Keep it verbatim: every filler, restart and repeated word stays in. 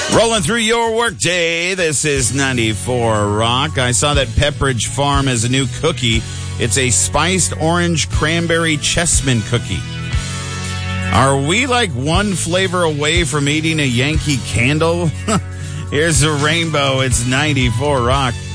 Rolling through your workday, this is ninety-four Rock. I saw that Pepperidge Farm has a new cookie. It's a spiced orange cranberry chessman cookie. Are we like one flavor away from eating a Yankee Candle? Here's a rainbow. It's ninety-four Rock.